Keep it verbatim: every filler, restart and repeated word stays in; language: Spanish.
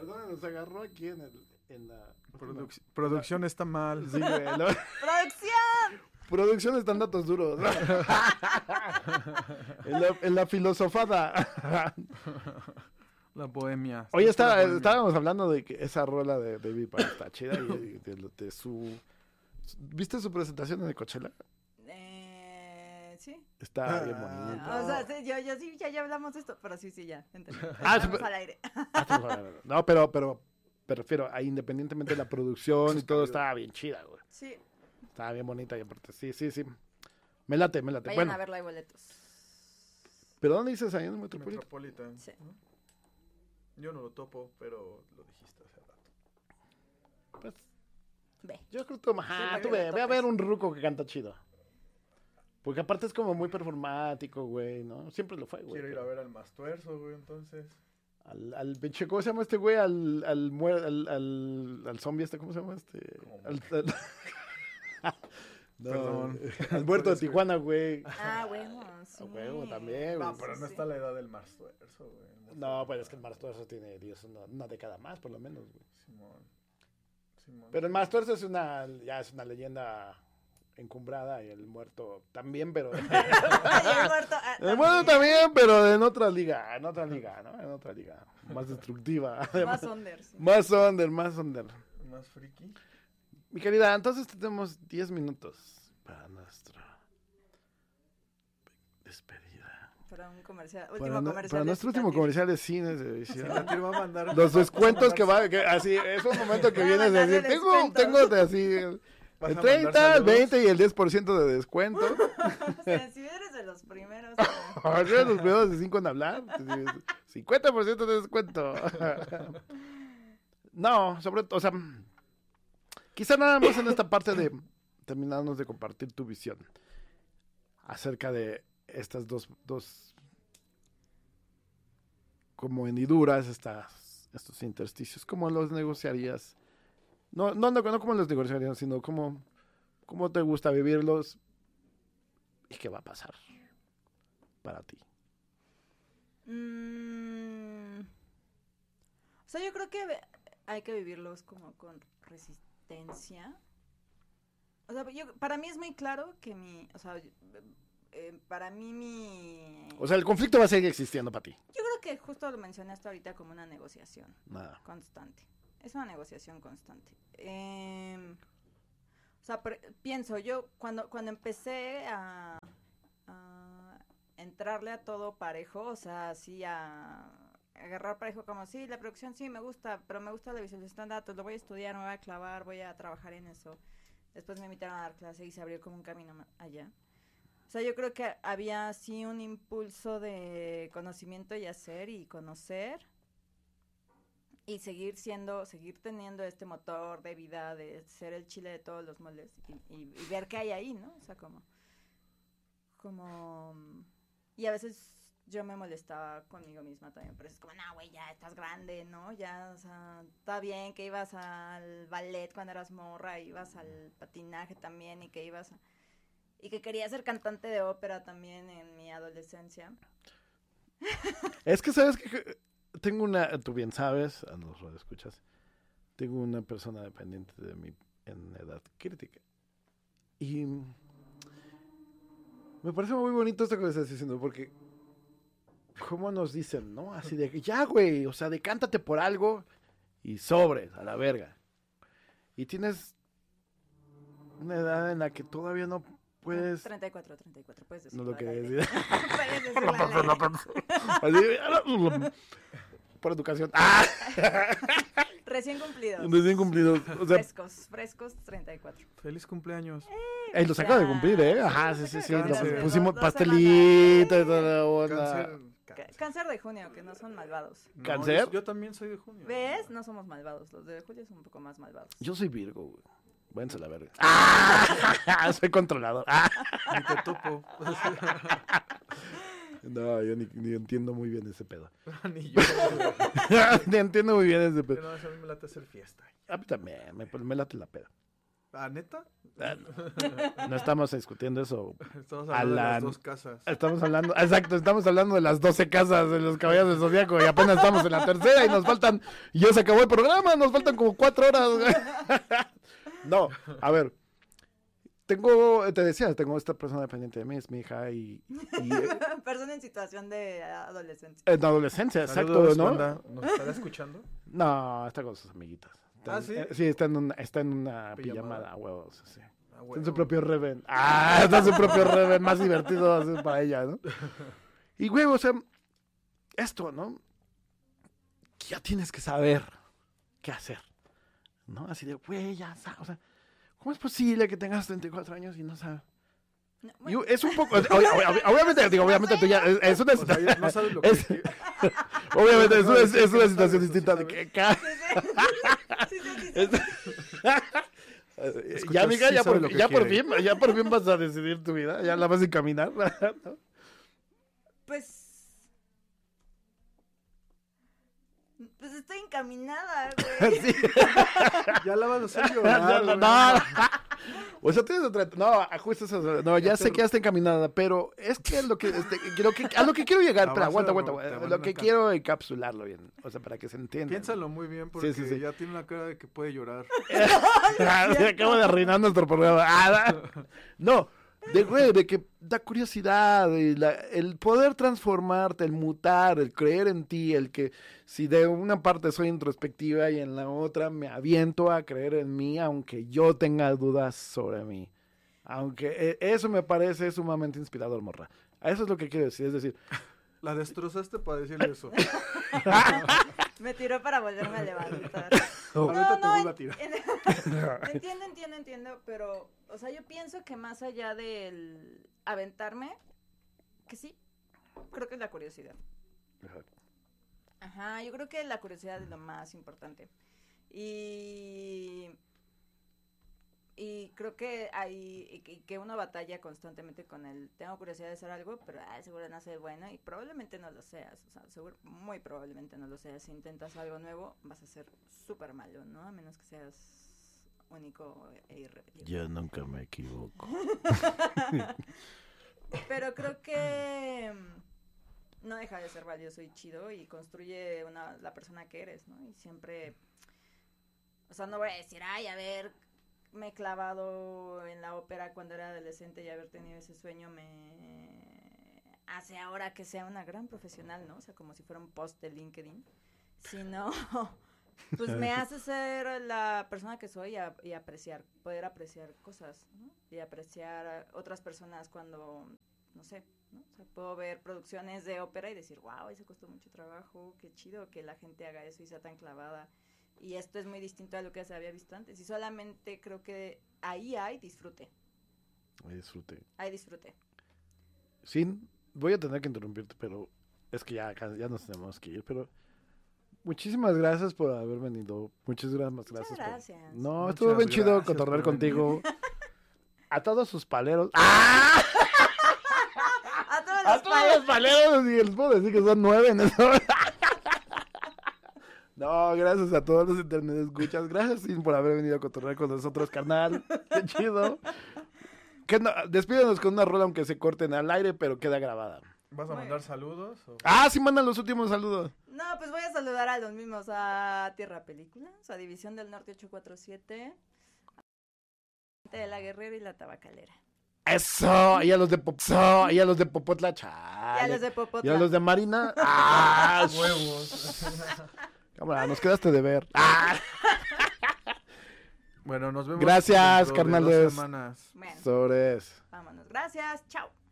Perdón, nos agarró aquí en, el, en la... Produc- producción está mal. Sí, güey. ¿No? ¡Producción! Producción están datos duros. ¿No? en, la, en la filosofada. La bohemia. Oye, Está está, la bohemia. estábamos hablando de que esa rola de Baby Paz está chida y de, de, de su... ¿Viste su presentación en el Coachella? Eh, sí. Está Ah, bien bonita. O sea, sí, yo, yo sí, ya, ya hablamos de esto, pero sí, sí, ya. Entendí. Ah, Estamos sí, al aire. No, pero, pero, pero refiero, a independientemente de la producción y todo, estaba bien chida, güey. Sí. Estaba bien bonita y aparte, sí, sí, sí. Me late, me late. Vayan Bueno, a verla, hay boletos. ¿pero dónde dices ahí en el Metropolitano? Metropolitan. Sí. ¿no? Yo no lo topo, pero lo dijiste hace rato. Pues, Ve. yo creo que, Sí, ajá, para tú que ve, lo ve a topes. ver un ruco que canta chido. Porque aparte es como muy performático, güey, ¿no? Siempre lo fue, güey. Quiero ir a ver al más tuerzo, güey, entonces. Al, al pinche, ¿cómo se llama este güey? Al, al, muer- al, al, al zombie este, ¿cómo se llama este? ¿Cómo? Al, al- No, Perdón. al muerto de Tijuana, güey. Ah, bueno, sí. A huevo también, güey. No, pero no Sí. está la edad del más tuerzo, güey. No, pues es que el Más Tuerzo tiene Dios, una, una década más, por lo menos, güey. Simón. Simón. Pero el Más Tuerzo es una, ya es una leyenda encumbrada y el muerto también, pero... Ay, el muerto. ah, el muerto también, pero en otra liga, en otra liga, ¿no? En otra liga, más destructiva. Más under, sí. Más under, más under. Más friki. Mi querida, entonces tenemos diez minutos para nuestra despedida. Para un comercial. Para, Último no- comercial. para de nuestro último Cicatriz. comercial de cine de visión. Te va a mandar. Los descuentos que va, que así, es un momento que Va a vienes a mandarle decir, tengo, descuentos. tengo de así, el, Vas el a mandar treinta, el saludos. veinte y el diez por ciento de descuento. O sea, si eres de los primeros. eh, Ahora los primeros de cinco en hablar, cincuenta por ciento de descuento. No, sobre todo, o sea, quizá nada más en esta parte de terminarnos de compartir tu visión acerca de estas dos, dos como hendiduras, estas, estos intersticios, ¿cómo los negociarías? No, no, no, no cómo los negociarías, sino cómo, cómo te gusta vivirlos y qué va a pasar para ti. mm, o sea, yo creo que ve- hay que vivirlos como con resistencia. O sea, yo, para mí es muy claro que mi, o sea, eh, para mí mi... O sea, el conflicto va a seguir existiendo para ti. Yo creo que justo lo mencionaste ahorita como una negociación Nada. constante. Es una negociación constante. Eh, o sea, pre- pienso, yo cuando, cuando empecé a, a entrarle a todo parejo, o sea, así a agarrar parejo como, sí, la producción sí me gusta, pero me gusta la visualización de datos, lo voy a estudiar, me voy a clavar, voy a trabajar en eso. Después me invitaron a dar clase y se abrió como un camino ma- allá. O sea, yo creo que había sí un impulso de conocimiento y hacer y conocer y seguir siendo, seguir teniendo este motor de vida de ser el chile de todos los moldes y, y- y ver qué hay ahí, ¿no? O sea, como, como, y a veces yo me molestaba conmigo misma también, pero es como, no, güey, ya estás grande, ¿no? Ya, o sea, está bien que ibas al ballet cuando eras morra, ibas al patinaje también y que ibas a... Y que quería ser cantante de ópera también en mi adolescencia. Es que, ¿sabes que tengo una, tú bien sabes, a los escuchas, tengo una persona dependiente de mí en edad crítica. Y me parece muy bonito esto que me estás diciendo, porque ¿cómo nos dicen, no? Así de que ya, güey, o sea, decántate por algo y sobres, a la verga. Y tienes una edad en la que todavía no puedes... treinta y cuatro, treinta y cuatro, puedes No decirlo. lo quería al aire. decir. Puedes decirlo al aire. Así, por educación. ¡Ah! Recién cumplidos. Recién cumplidos. O sea, Frescos, frescos treinta y cuatro. Feliz cumpleaños. eh, los acabo de cumplir, ¿eh? Ajá, sí, sí, sí. Cáncer. Nos Hace pusimos dos- dos pastelito y toda la onda. Cáncer. Ca- Cáncer. Cáncer de junio, que no son malvados. No, ¿Cáncer? Yo, yo también soy de junio. ¿Ves? No somos malvados. Los de julio son un poco más malvados. Yo soy Virgo, güey. Váyanse a la verga. ¡Ah! Soy controlador. ¡Ah! Ni te topo. No, yo ni, ni entiendo muy bien ese pedo. Ni yo. Ni entiendo muy bien ese pedo. No, eso a mí me late hacer fiesta. A mí también, me, me late la peda. ¿Ah, neta? No estamos discutiendo eso. Estamos hablando Alan. de las dos casas. Estamos hablando, exacto, estamos hablando de las doce casas de los caballeros del Zodíaco y apenas estamos en la tercera y nos faltan, y ya se acabó el programa, nos faltan como cuatro horas. No, a ver, tengo, te decía, tengo esta persona dependiente de mí, es mi hija y... y Persona en situación de adolescencia. en adolescencia, exacto, Saludos, ¿no? banda. ¿Nos estará escuchando? No, está con sus amiguitas. Está- ¿Ah, sí? eh, sí, está en una, está en una Pijamada. pijamada, huevos, sí. Ah, Está en huevo. su propio Reven. Ah, está en su propio Reven, más divertido así para ella, ¿no? Y, güey, o sea, esto, ¿no? Ya tienes que saber qué hacer, ¿no? Así de, güey, ya sabes, o sea, ¿cómo es posible que tengas treinta y cuatro años y no sabes? No, Y bueno, es un poco, ob- ob- obviamente, digo, obviamente tú ya, es, es una O sea, situación, no sabes lo que... es- obviamente, es, No, es, sí, es que una no situación sabes, distinta de sí que ca- sí, sí, sí, sí, es- Escuchas, ya, amiga, sí ya, sabe por, lo que ya por quiere. fin, ya por fin vas a decidir tu vida, ya la vas a encaminar, ¿no? Pues. Pues estoy encaminada, güey. Sí. Ya la vas a hacer Ya, llorar, no, güey. no. O sea, tienes otra... No, justo eso. No, ya Ya sé te- que ya está encaminada, pero es que lo que, este, lo que a lo que quiero llegar, A espera, base de aguanta, aguanta, ro- te aguanta. van Lo a que ca- quiero encapsularlo bien, o sea, para que se entienda. Piénsalo muy bien porque Sí, sí, sí. ya tiene una cara de que puede llorar. Acabo de arruinar nuestro programa. Ah, no, de, güey, de que da curiosidad, y la- el poder transformarte, el mutar, el creer en ti, el que si de una parte soy introspectiva y en la otra me aviento a creer en mí, aunque yo tenga dudas sobre mí. Aunque eh, eso me parece sumamente inspirador, morra. Eso es lo que quiero decir, es decir, La destrozaste para decirle eso. Me tiró para volverme a levantar. Ahorita te no, vuelvo a en- tirar. en- entiendo, entiendo, entiendo, pero, o sea, yo pienso que más allá del aventarme, que sí, creo que es la curiosidad. Ajá, yo creo que la curiosidad es lo más importante. Y... Y creo que hay, y que- y que uno batalla constantemente con el, tengo curiosidad de hacer algo, pero ay, seguro no soy bueno y probablemente no lo seas, o sea, seguro, muy probablemente no lo seas. Si intentas algo nuevo, vas a ser súper malo, ¿no? A menos que seas único e irrepetible. yo nunca me equivoco. Pero creo que mm, no deja de ser valioso y chido y construye una, la persona que eres, ¿no? Y siempre, o sea, no voy a decir, ay, a ver, me he clavado en la ópera cuando era adolescente y haber tenido ese sueño me hace ahora que sea una gran profesional, ¿no? O sea, como si fuera un post de LinkedIn, sino, pues me hace ser la persona que soy y, a- y apreciar, poder apreciar cosas, ¿no? Y apreciar a otras personas cuando, no sé, ¿no? O sea, puedo ver producciones de ópera y decir, wow, eso costó mucho trabajo, qué chido que la gente haga eso y sea tan clavada. Y esto es muy distinto a lo que se había visto antes. Y solamente creo que ahí hay disfrute. Me disfruté. Hay disfrute. Sin, voy a tener que interrumpirte, pero es que ya, acá- ya nos tenemos que ir, pero muchísimas gracias por haber venido. Muchas gracias. Muchas gracias por- gracias. No, Muchas estuvo bien chido gracias cotorrear por venir. contigo. A todos sus paleros. ¡Ah! A todos A los todos padres. los paleros, y les puedo decir que son nueve en eso. No, gracias a todos los internet escuchas. Gracias, Sin, por haber venido a cotorrear con nosotros, carnal. Qué chido. Que no- despídenos con una rola, aunque se corten al aire, pero queda grabada. ¿Vas a Muy mandar bien. saludos? o- Ah, sí, mandan los últimos saludos. No, pues voy a saludar a los mismos, a Tierra Películas, a División del Norte ocho cuatro siete, a de la Guerrera y la Tabacalera. Eso, y a los de Pop, eso, y a los de Popotla, chale. Y a los de Y Popotla. a los de Marina, ah, Huevos. cámara, nos quedaste de ver. Ah, Bueno, nos vemos. Gracias, dentro de carnales. dos semanas. Bueno, sobres. vámonos. Gracias. Chao.